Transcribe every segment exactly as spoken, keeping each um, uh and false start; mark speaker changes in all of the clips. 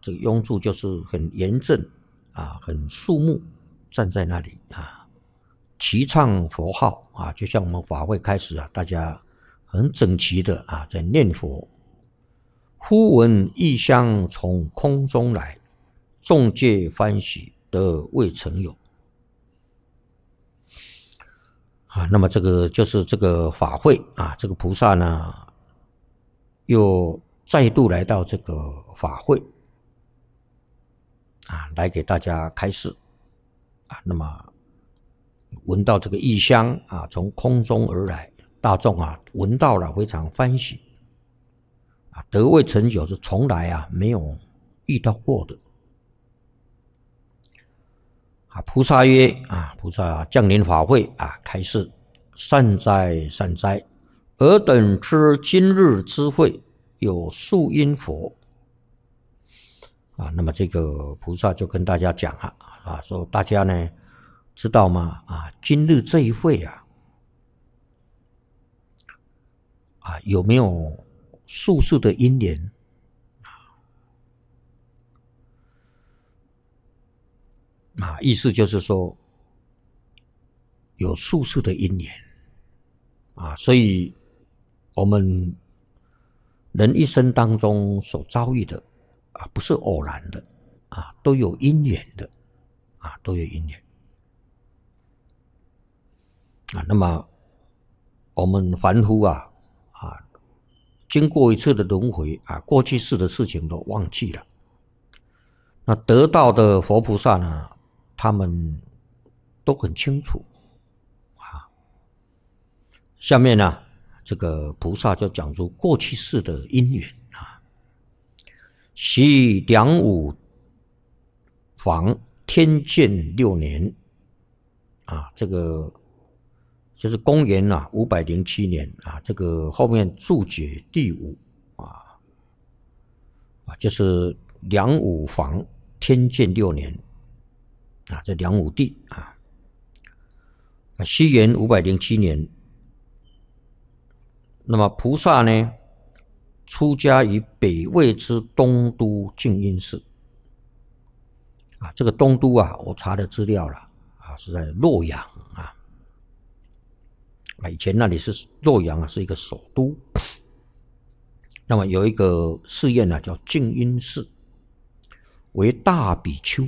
Speaker 1: 这个拥簇就是很严正啊，很肃穆站在那里啊，齐唱佛号啊，就像我们法会开始啊，大家很整齐的啊在念佛。忽闻异香从空中来，众皆欢喜，得未曾有。啊，那么这个就是这个法会啊，这个菩萨呢，又再度来到这个法会啊，来给大家开示啊。那么闻到这个异香啊，从空中而来，大众啊闻到了非常欢喜啊，得未曾有是从来啊没有遇到过的。啊，菩萨曰啊，菩萨降临法会啊，开示：善哉善哉，尔等知今日之会有树因佛啊。那么这个菩萨就跟大家讲啊，啊说大家呢知道吗？啊，今日这一会啊，啊有没有宿世的因缘？啊，意思就是说有宿世的因缘啊，所以我们人一生当中所遭遇的啊，不是偶然的啊，都有因缘的啊，都有因缘啊。那么我们凡夫啊啊，经过一次的轮回啊，过去世的事情都忘记了。那得道的佛菩萨呢，他们都很清楚啊。下面呢，这个菩萨就讲出过去世的因缘啊。昔梁武房天监六年啊，这个就是公元啊五百零七年啊，这个后面注解第五啊啊，就是梁武房天监六年啊，这梁武帝啊，西元五百零七年，那么菩萨呢，出家于北魏之东都静音寺啊，这个东都啊，我查的资料了啊，是在洛阳啊，啊，以前那里是洛阳啊，是一个首都。那么有一个寺院呢，叫静音寺，为大比丘。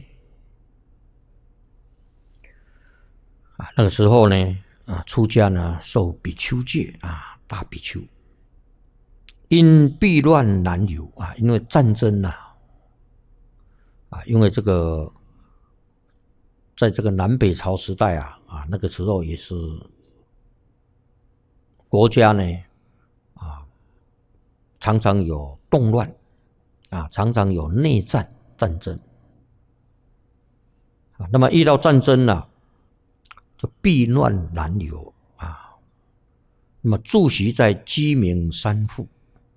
Speaker 1: 啊，那个时候呢，啊，出家呢受比丘戒啊，大比丘。因避乱难游啊，因为战争呐、啊，啊，因为这个，在这个南北朝时代啊，啊，那个时候也是国家呢，啊，常常有动乱，啊，常常有内战战争。啊，那么遇到战争呢、啊，就避乱难游啊。那么驻习在鸡鸣山腹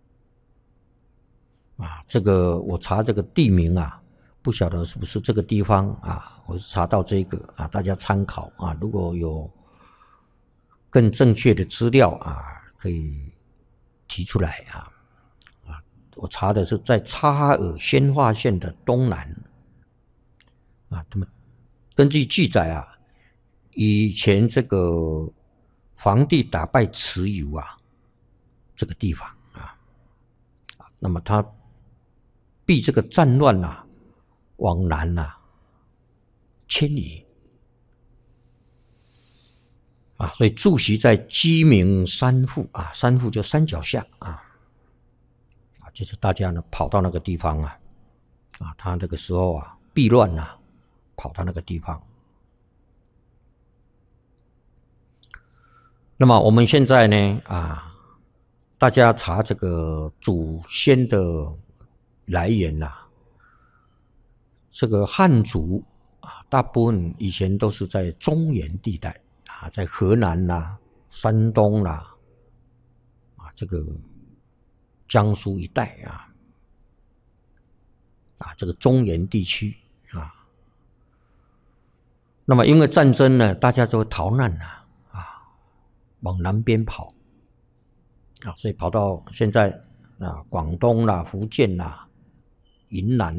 Speaker 1: 啊，这个我查这个地名啊，不晓得是不是这个地方啊，我是查到这个啊，大家参考啊，如果有更正确的资料啊，可以提出来啊。啊，我查的是在察哈尔宣化县的东南啊，那么根据记载啊，以前这个皇帝打败蚩尤啊，这个地方啊，那么他避这个战乱啊，往南啊迁移啊，所以驻习在鸡鸣山腹啊，山腹就山脚下啊，啊，就是大家呢跑到那个地方啊，啊，他那个时候啊避乱啊，跑到那个地方。那么我们现在呢啊，大家查这个祖先的来源呐、啊，这个汉族啊，大部分以前都是在中原地带啊，在河南啦、啊、山东啦、啊，啊，这个江苏一带啊，啊，这个中原地区啊，那么因为战争呢，大家就逃难了。往南边跑啊，所以跑到现在啊，广东啦、福建啦、云南